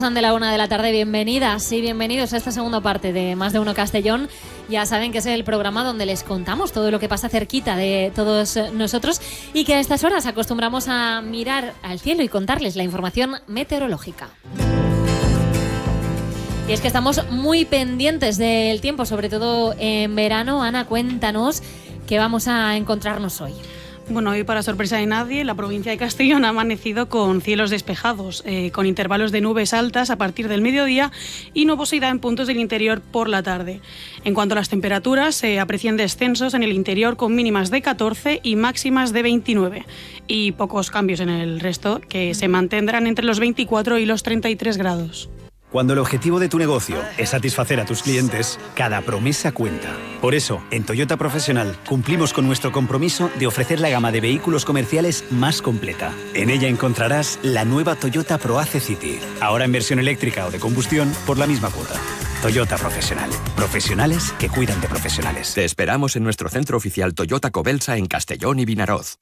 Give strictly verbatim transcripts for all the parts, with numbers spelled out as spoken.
De la una de la tarde, bienvenidas y bienvenidos a esta segunda parte de Más de Uno Castellón. Ya saben que es el programa donde les contamos todo lo que pasa cerquita de todos nosotros y que a estas horas acostumbramos a mirar al cielo y contarles la información meteorológica. Y es que estamos muy pendientes del tiempo, sobre todo en verano. Ana, cuéntanos qué vamos a encontrarnos hoy. Bueno, hoy para sorpresa de nadie, la provincia de Castellón ha amanecido con cielos despejados, eh, con intervalos de nubes altas a partir del mediodía y nubosidad en puntos del interior por la tarde. En cuanto a las temperaturas, se eh, aprecian descensos en el interior con mínimas de catorce y máximas de veintinueve. Y pocos cambios en el resto, que se mantendrán entre los veinticuatro y los treinta y tres grados. Cuando el objetivo de tu negocio es satisfacer a tus clientes, cada promesa cuenta. Por eso, en Toyota Profesional cumplimos con nuestro compromiso de ofrecer la gama de vehículos comerciales más completa. En ella encontrarás la nueva Toyota ProAce City, ahora en versión eléctrica o de combustión por la misma cuota. Toyota Profesional. Profesionales que cuidan de profesionales. Te esperamos en nuestro centro oficial Toyota Cobelsa en Castellón y Vinaroz.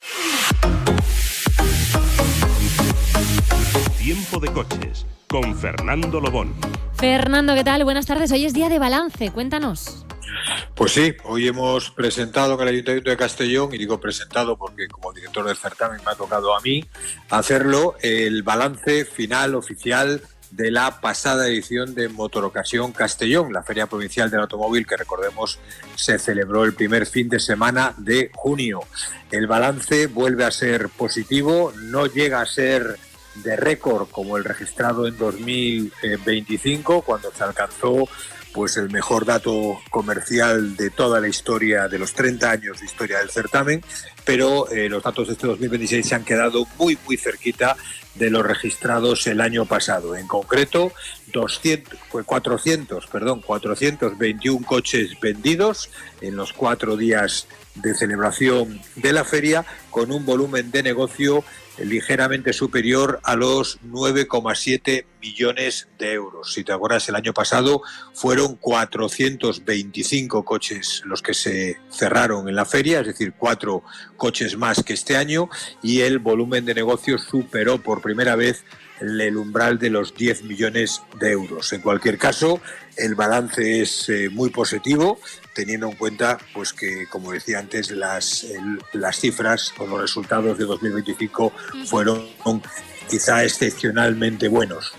Tiempo de coches con Fernando Lobón. Fernando, ¿qué tal? Buenas tardes. Hoy es día de balance. Cuéntanos. Pues sí, hoy hemos presentado en el Ayuntamiento de Castellón, y digo presentado porque como director del certamen me ha tocado a mí hacerlo, el balance final oficial de la pasada edición de Motorocasión Castellón, la Feria Provincial del Automóvil que, recordemos, se celebró el primer fin de semana de junio. El balance vuelve a ser positivo, no llega a ser de récord como el registrado en dos mil veinticinco, cuando se alcanzó pues el mejor dato comercial de toda la historia, de los treinta años de historia del certamen, pero eh, los datos de este dos mil veintiséis se han quedado muy muy cerquita de los registrados el año pasado. En concreto, doscientos, cuatrocientos, perdón, cuatrocientos veintiuno coches vendidos en los cuatro días de celebración de la feria, con un volumen de negocio ligeramente superior a los nueve coma siete millones de euros. Si te acuerdas, el año pasado fueron cuatrocientos veinticinco coches los que se cerraron en la feria, es decir, cuatro coches más que este año, y el volumen de negocio superó por primera vez el umbral de los diez millones de euros. En cualquier caso, el balance es eh, muy positivo, teniendo en cuenta pues que, como decía antes, las, el, las cifras o los resultados de dos mil veinticinco fueron quizá excepcionalmente buenos.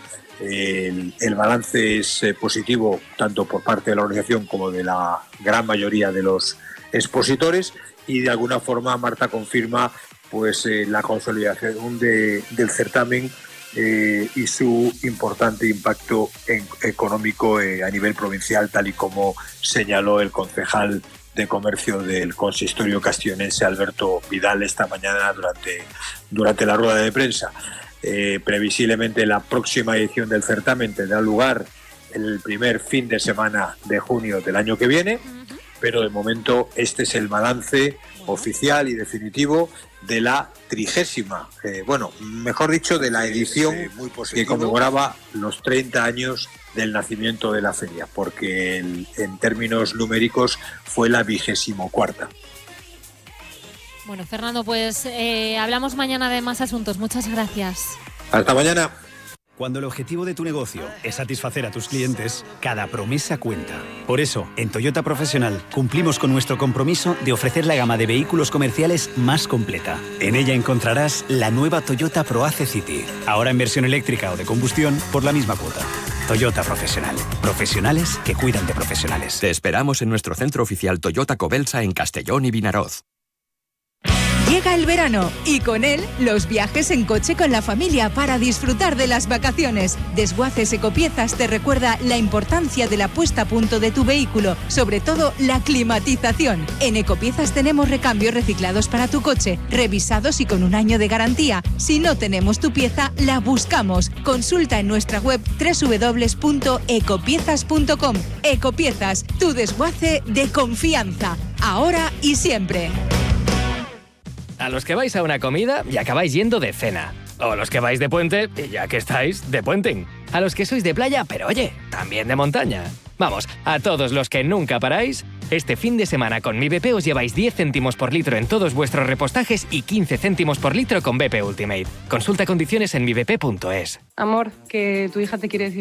El, el balance es eh, positivo tanto por parte de la organización como de la gran mayoría de los expositores, y de alguna forma Marta confirma pues eh, la consolidación de, del certamen Eh, y su importante impacto en, económico eh, a nivel provincial, tal y como señaló el concejal de comercio del consistorio castellonense, Alberto Vidal, esta mañana durante, durante la rueda de prensa. Eh, previsiblemente la próxima edición del certamen tendrá lugar el primer fin de semana de junio del año que viene, pero de momento este es el balance oficial y definitivo de la trigésima, eh, bueno, mejor dicho, de la edición eh, muy que conmemoraba los treinta años del nacimiento de la feria, porque el, en términos numéricos fue la vigésimo cuarta. Bueno, Fernando, pues eh, hablamos mañana de más asuntos. Muchas gracias. Hasta mañana. Cuando el objetivo de tu negocio es satisfacer a tus clientes, cada promesa cuenta. Por eso, en Toyota Profesional cumplimos con nuestro compromiso de ofrecer la gama de vehículos comerciales más completa. En ella encontrarás la nueva Toyota ProAce City, ahora en versión eléctrica o de combustión por la misma cuota. Toyota Profesional. Profesionales que cuidan de profesionales. Te esperamos en nuestro centro oficial Toyota Cobelsa en Castellón y Vinaroz. Llega el verano y con él los viajes en coche con la familia para disfrutar de las vacaciones. Desguaces Ecopiezas te recuerda la importancia de la puesta a punto de tu vehículo, sobre todo la climatización. En Ecopiezas tenemos recambios reciclados para tu coche, revisados y con un año de garantía. Si no tenemos tu pieza, la buscamos. Consulta en nuestra web doble u doble u doble u punto ecopiezas punto com. Ecopiezas, tu desguace de confianza, ahora y siempre. A los que vais a una comida y acabáis yendo de cena. O los que vais de puente y ya que estáis, de puenting. A los que sois de playa, pero oye, también de montaña. Vamos, a todos los que nunca paráis, Este fin de semana con Mi B P os lleváis diez céntimos por litro en todos vuestros repostajes y quince céntimos por litro con B P Ultimate. Consulta condiciones en mi b p punto es. Amor, que tu hija te quiere decir